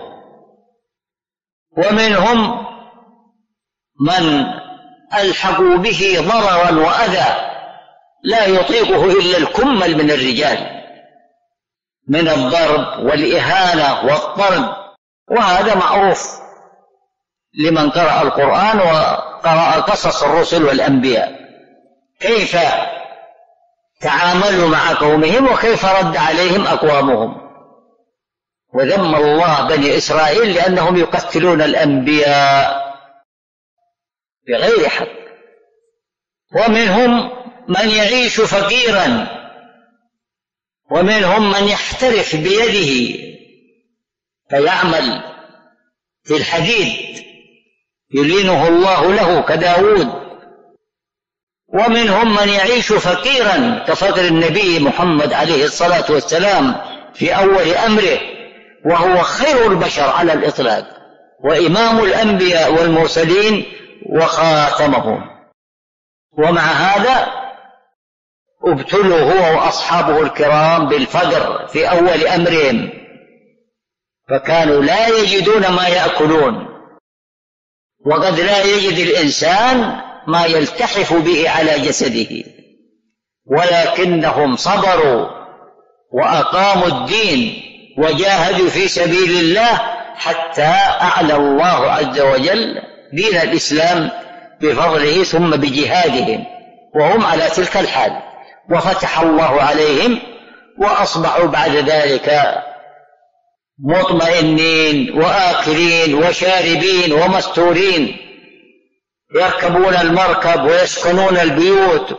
ومنهم من ألحقوا به ضررا وأذى لا يطيقه إلا الكمل من الرجال من الضرب والإهانة والطرد، وهذا معروف لمن قرأ القرآن وقرأ قصص الرسل والأنبياء، كيف تعاملوا مع قومهم وكيف رد عليهم أقوامهم. وذم الله بني إسرائيل لأنهم يقتلون الأنبياء بغير حق. ومنهم من يعيش فقيرا، ومنهم من يحترف بيده فيعمل في الحديد يلينه الله له كداود، ومنهم من يعيش فقيرا كفقر النبي محمد عليه الصلاة والسلام في أول أمره، وهو خير البشر على الإطلاق وإمام الأنبياء والمرسلين وخاتمهم. ومع هذا ابتلوا هو وأصحابه الكرام بالفقر في أول أمرهم، فكانوا لا يجدون ما يأكلون، وقد لا يجد الإنسان ما يلتحف به على جسده، ولكنهم صبروا وأقاموا الدين وجاهدوا في سبيل الله حتى أعلى الله عز وجل دين الإسلام بفضله ثم بجهادهم وهم على تلك الحال، وفتح الله عليهم وأصبحوا بعد ذلك مطمئنين وآكلين وشاربين ومستورين، يركبون المركب ويسكنون البيوت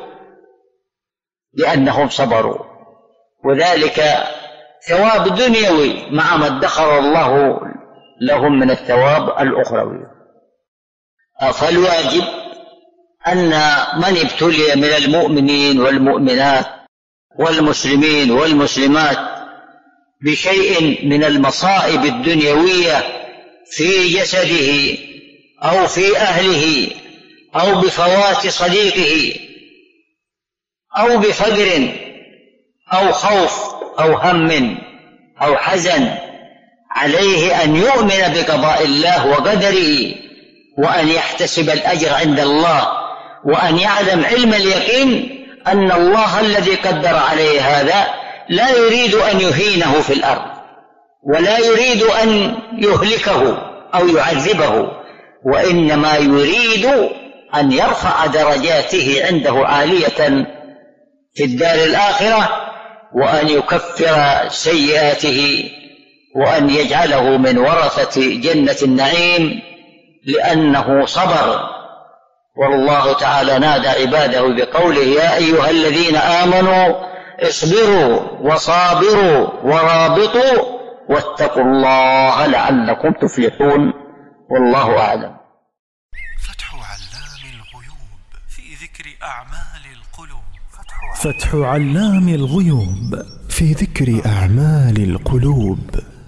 لأنهم صبروا، وذلك ثواب دنيوي مع ما ادخر الله لهم من الثواب الأخروي. فالواجب أن من ابتلي من المؤمنين والمؤمنات والمسلمين والمسلمات بشيء من المصائب الدنيوية في جسده أو في أهله أو بفوات صديقه أو بفقر أو خوف أو هم أو حزن، عليه أن يؤمن بقضاء الله وقدره، وأن يحتسب الأجر عند الله، وأن يعلم علم اليقين أن الله الذي قدر عليه هذا لا يريد أن يهينه في الأرض، ولا يريد أن يهلكه أو يعذبه، وإنما يريد أن يرفع درجاته عنده عالية في الدار الآخرة، وأن يكفر سيئاته، وأن يجعله من ورثة جنة النعيم لأنه صبر. والله تعالى نادى عباده بقوله: يا أيها الذين آمنوا اصبروا وصابروا ورابطوا واتقوا الله لعلكم تفلحون. والله أعلم. فتح علام الغيوب في ذكر أعمال القلوب. فتح علام الغيوب في ذكر أعمال القلوب.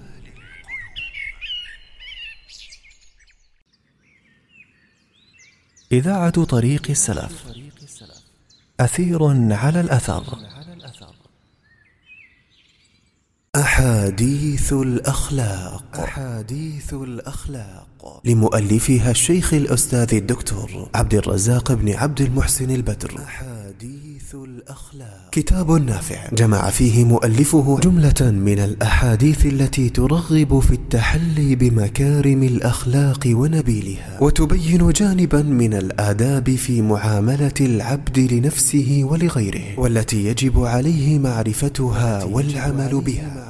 إذاعة طريق السلف، أثير على الأثر. أحاديث الأخلاق. أحاديث الأخلاق لمؤلفها الشيخ الأستاذ الدكتور عبد الرزاق بن عبد المحسن البدر. أحاديث الأخلاق كتاب نافع جمع فيه مؤلفه جملة من الأحاديث التي ترغب في التحلي بمكارم الأخلاق ونبيلها، وتبين جانبا من الآداب في معاملة العبد لنفسه ولغيره، والتي يجب عليه معرفتها والعمل بها.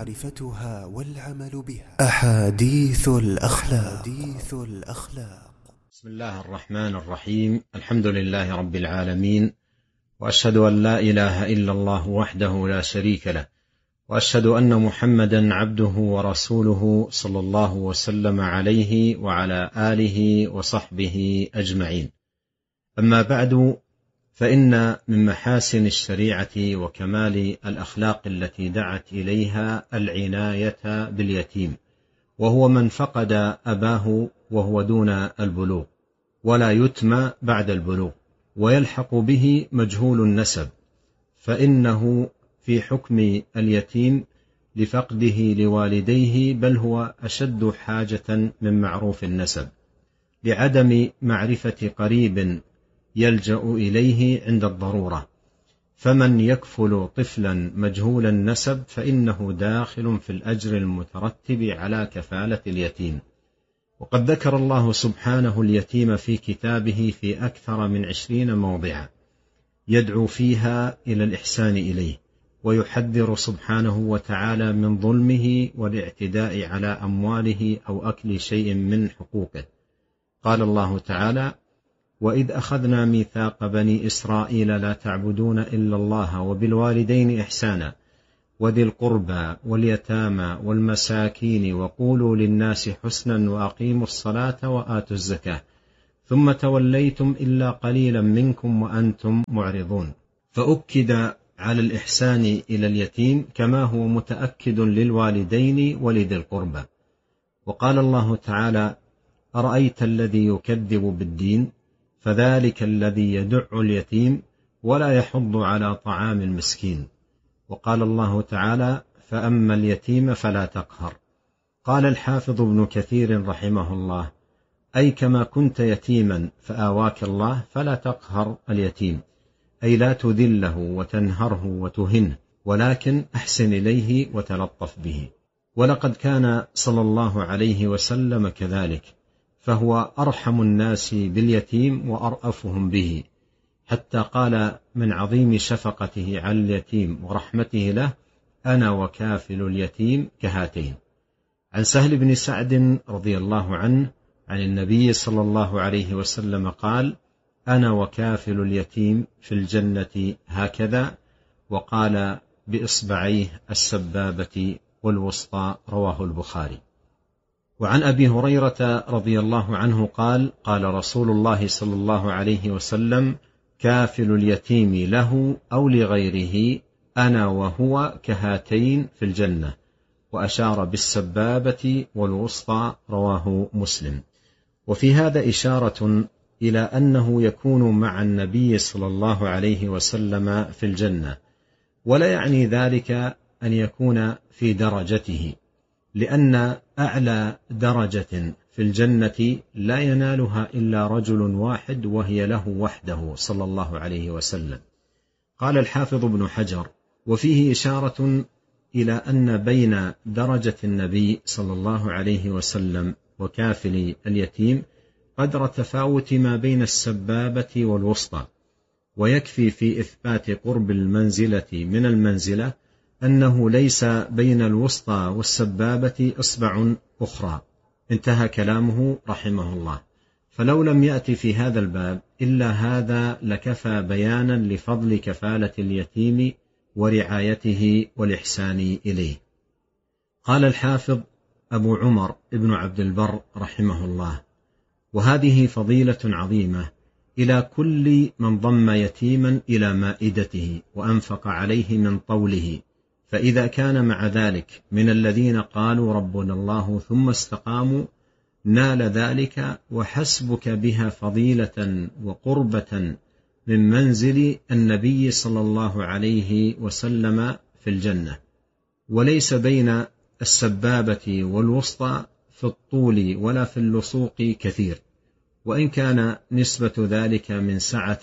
أحاديث الأخلاق. بسم الله الرحمن الرحيم. الحمد لله رب العالمين، وأشهد أن لا إله إلا الله وحده لا شريك له، وأشهد أن محمدا عبده ورسوله صلى الله وسلم عليه وعلى آله وصحبه أجمعين. أما بعد، فإن من محاسن الشريعة وكمال الأخلاق التي دعت إليها العناية باليتيم، وهو من فقد أباه وهو دون البلوغ، ولا يتم بعد البلوغ، ويلحق به مجهول النسب، فإنه في حكم اليتيم لفقده لوالديه، بل هو أشد حاجة من معروف النسب، لعدم معرفة قريب يلجأ إليه عند الضرورة. فمن يكفل طفلا مجهول النسب فإنه داخل في الأجر المترتب على كفالة اليتيم. وقد ذكر الله سبحانه اليتيم في كتابه في أكثر من 20 موضعا، يدعو فيها إلى الإحسان إليه، ويحذر سبحانه وتعالى من ظلمه والاعتداء على أمواله أو أكل شيء من حقوقه. قال الله تعالى: وإذ أخذنا ميثاق بني إسرائيل لا تعبدون إلا الله وبالوالدين إحسانا وذي القربى واليتامى والمساكين وقولوا للناس حسنا وأقيموا الصلاة وآتوا الزكاة ثم توليتم إلا قليلا منكم وأنتم معرضون. فأكد على الإحسان إلى اليتيم كما هو متأكد للوالدين ولذي القربى. وقال الله تعالى: أرأيت الذي يكذب بالدين فذلك الذي يدع اليتيم ولا يحض على طعام المسكين. وقال الله تعالى: فأما اليتيم فلا تقهر. قال الحافظ ابن كثير رحمه الله: أي كما كنت يتيما فآواك الله فلا تقهر اليتيم، أي لا تذله وتنهره وتهنه، ولكن أحسن إليه وتلطف به. ولقد كان صلى الله عليه وسلم كذلك، فهو أرحم الناس باليتيم وأرأفهم به، حتى قال من عظيم شفقته على اليتيم ورحمته له: أنا وكافل اليتيم كهاتين. عن سهل بن سعد رضي الله عنه عن النبي صلى الله عليه وسلم قال: أنا وكافل اليتيم في الجنة هكذا، وقال بإصبعيه السبابة والوسطى، رواه البخاري. وعن أبي هريرة رضي الله عنه قال: قال رسول الله صلى الله عليه وسلم: كافل اليتيم له أو لغيره أنا وهو كهاتين في الجنة، وأشار بالسبابة والوسطى، رواه مسلم. وفي هذا إشارة إلى أنه يكون مع النبي صلى الله عليه وسلم في الجنة، ولا يعني ذلك أن يكون في درجته، لأن أعلى درجة في الجنة لا ينالها إلا رجل واحد، وهي له وحده صلى الله عليه وسلم. قال الحافظ ابن حجر: وفيه إشارة إلى أن بين درجة النبي صلى الله عليه وسلم وكافل اليتيم قدر تفاوت ما بين السبابة والوسطى، ويكفي في إثبات قرب المنزلة من المنزلة أنه ليس بين الوسطى والسبابة إصبع أخرى. انتهى كلامه رحمه الله. فلو لم يأتي في هذا الباب إلا هذا لكفى بيانا لفضل كفالة اليتيم ورعايته والإحسان إليه. قال الحافظ أبو عمر ابن عبد البر رحمه الله: وهذه فضيلة عظيمة إلى كل من ضم يتيما إلى مائدته وأنفق عليه من طوله، فإذا كان مع ذلك من الذين قالوا ربنا الله ثم استقاموا نال ذلك، وحسبك بها فضيلة وقربة من منزل النبي صلى الله عليه وسلم في الجنة. وليس بين السبابة والوسطى في الطول ولا في اللصوق كثير، وإن كان نسبة ذلك من سعة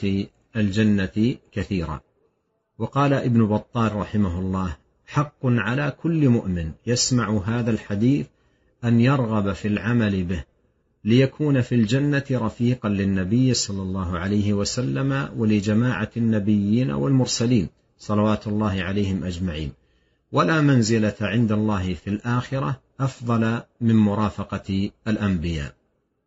الجنة كثيرة. وقال ابن بطال رحمه الله: حق على كل مؤمن يسمع هذا الحديث أن يرغب في العمل به، ليكون في الجنة رفيقا للنبي صلى الله عليه وسلم ولجماعة النبيين والمرسلين صلوات الله عليهم أجمعين. ولا منزلة عند الله في الآخرة أفضل من مرافقة الأنبياء.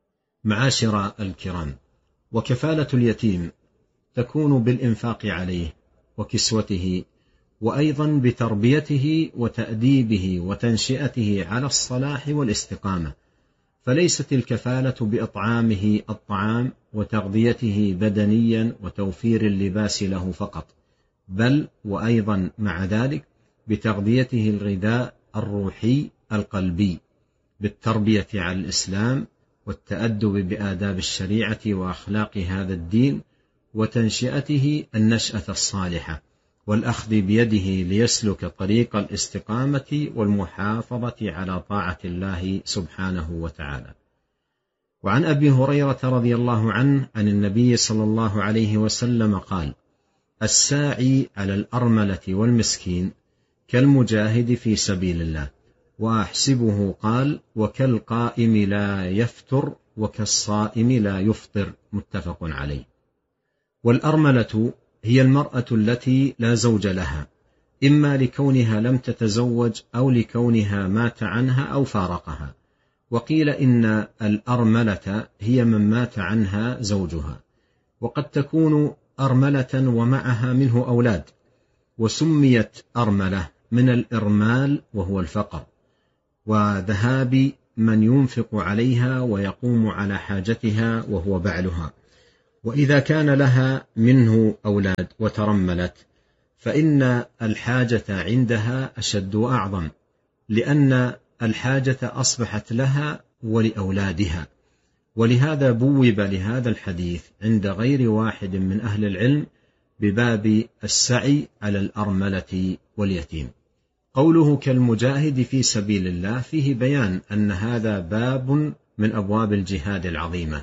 معاشر الكرام، وكفالة اليتيم تكون بالإنفاق عليه وكسوته، وأيضا بتربيته وتأديبه وتنشئته على الصلاح والاستقامة. فليست الكفالة بإطعامه الطعام وتغذيته بدنيا وتوفير اللباس له فقط، بل وأيضا مع ذلك بتغذيته الغذاء الروحي القلبي، بالتربية على الإسلام والتأدب بآداب الشريعة وأخلاق هذا الدين، وتنشئته النشأة الصالحة، والأخذ بيده ليسلك طريق الاستقامة والمحافظة على طاعة الله سبحانه وتعالى. وعن أبي هريرة رضي الله عنه عن النبي صلى الله عليه وسلم قال: الساعي على الأرملة والمسكين كالمجاهد في سبيل الله. وأحسبه قال: وكالقائم لا يفتر وكالصائم لا يفطر، متفق عليه. والأرملة هي المرأة التي لا زوج لها، إما لكونها لم تتزوج أو لكونها مات عنها أو فارقها. وقيل إن الأرملة هي من مات عنها زوجها، وقد تكون أرملة ومعها منه أولاد، وسميت أرملة من الإرمال وهو الفقر وذهاب من ينفق عليها ويقوم على حاجتها وهو بعلها. وإذا كان لها منه أولاد وترملت فإن الحاجة عندها أشد وأعظم، لأن الحاجة أصبحت لها ولأولادها. ولهذا بوب لهذا الحديث عند غير واحد من أهل العلم بباب السعي على الأرملة واليتيم. قوله كالمجاهد في سبيل الله فيه بيان أن هذا باب من أبواب الجهاد العظيمة.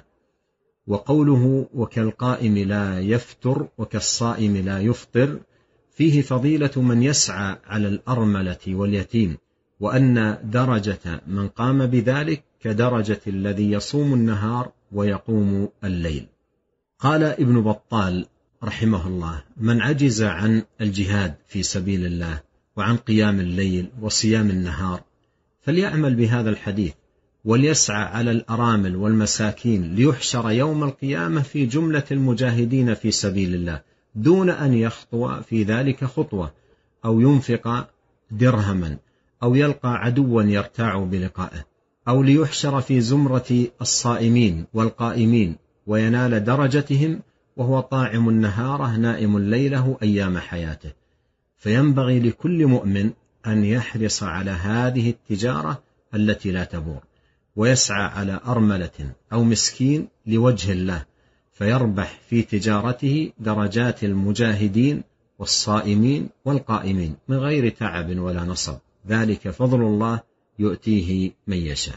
وقوله وكالقائم لا يفتر وكالصائم لا يفطر فيه فضيلة من يسعى على الأرملة واليتيم، وأن درجة من قام بذلك كدرجة الذي يصوم النهار ويقوم الليل. قال ابن بطال رحمه الله: من عجز عن الجهاد في سبيل الله وعن قيام الليل وصيام النهار فليعمل بهذا الحديث وليسعى على الأرامل والمساكين ليحشر يوم القيامة في جملة المجاهدين في سبيل الله، دون أن يخطو في ذلك خطوة أو ينفق درهما أو يلقى عدوا يرتاع بلقائه، أو ليحشر في زمرة الصائمين والقائمين وينال درجتهم وهو طاعم النهارة نائم ليله أيام حياته. فينبغي لكل مؤمن أن يحرص على هذه التجارة التي لا تبور، ويسعى على أرملة أو مسكين لوجه الله، فيربح في تجارته درجات المجاهدين والصائمين والقائمين من غير تعب ولا نصب، ذلك فضل الله يؤتيه من يشاء.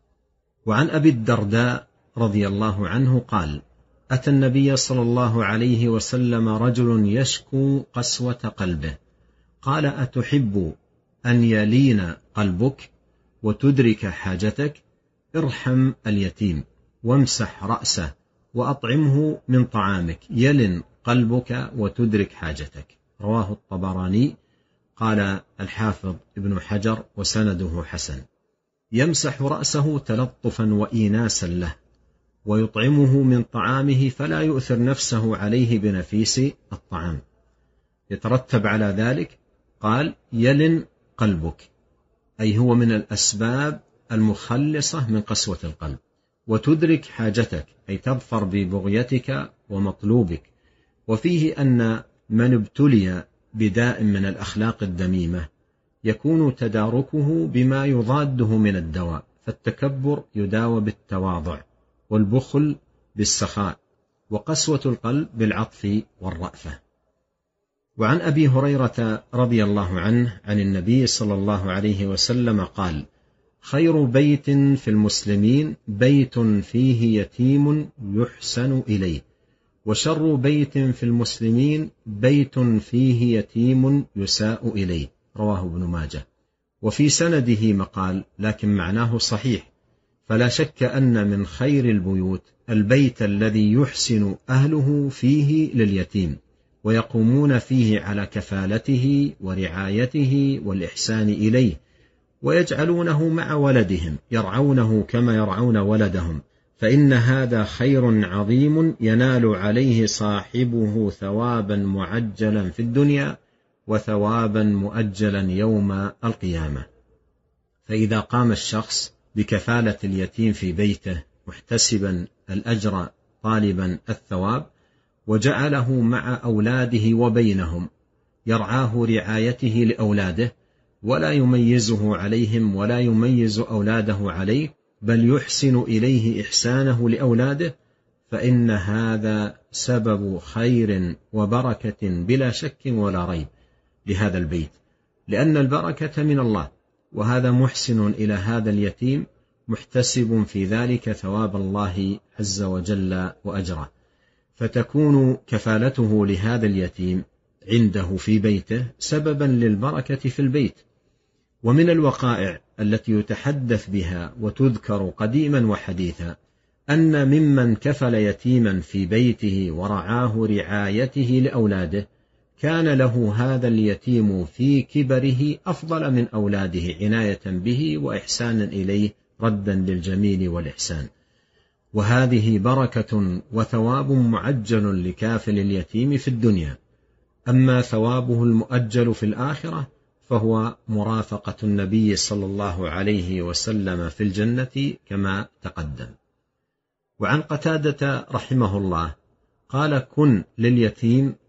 وعن أبي الدرداء رضي الله عنه قال: أتى النبي صلى الله عليه وسلم رجل يشكو قسوة قلبه، قال: أتحب أن يلين قلبك وتدرك حاجتك؟ ارحم اليتيم وامسح رأسه وأطعمه من طعامك يلن قلبك وتدرك حاجتك. رواه الطبراني. قال الحافظ ابن حجر وسنده حسن. يمسح رأسه تلطفا وإيناسا له، ويطعمه من طعامه فلا يؤثر نفسه عليه بنفيس الطعام. يترتب على ذلك قال: يلن قلبك، أي هو من الأسباب المخلصة من قسوة القلب. وتدرك حاجتك، أي تظفر ببغيتك ومطلوبك. وفيه أن من ابتلي بداء من الأخلاق الذميمة يكون تداركه بما يضاده من الدواء، فالتكبر يداوى بالتواضع، والبخل بالسخاء، وقسوة القلب بالعطف والرأفة. وعن أبي هريرة رضي الله عنه عن النبي صلى الله عليه وسلم قال: خير بيت في المسلمين بيت فيه يتيم يحسن إليه، وشر بيت في المسلمين بيت فيه يتيم يساء إليه. رواه ابن ماجه. وفي سنده مقال، لكن معناه صحيح، فلا شك أن من خير البيوت البيت الذي يحسن أهله فيه لليتيم، ويقومون فيه على كفالته ورعايته والإحسان إليه، ويجعلونه مع ولدهم يرعونه كما يرعون ولدهم، فإن هذا خير عظيم ينال عليه صاحبه ثوابا معجلا في الدنيا وثوابا مؤجلا يوم القيامة. فإذا قام الشخص بكفالة اليتيم في بيته محتسبا الأجر طالبا الثواب، وجعله مع أولاده وبينهم يرعاه رعايته لأولاده، ولا يميزه عليهم ولا يميز أولاده عليه، بل يحسن إليه إحسانه لأولاده، فإن هذا سبب خير وبركة بلا شك ولا ريب لهذا البيت، لأن البركة من الله، وهذا محسن إلى هذا اليتيم محتسب في ذلك ثواب الله عز وجل وأجره، فتكون كفالته لهذا اليتيم عنده في بيته سببا للبركة في البيت. ومن الوقائع التي يتحدث بها وتذكر قديما وحديثا أن ممن كفل يتيما في بيته ورعاه رعايته لأولاده كان له هذا اليتيم في كبره أفضل من أولاده عناية به وإحسانا إليه ردا للجميل والإحسان. وهذه بركة وثواب معجل لكافل اليتيم في الدنيا. أما ثوابه المؤجل في الآخرة فهو مرافقة النبي صلى الله عليه وسلم في الجنة كما تقدم. وعن قتادة رحمه الله قال: كن لليتيم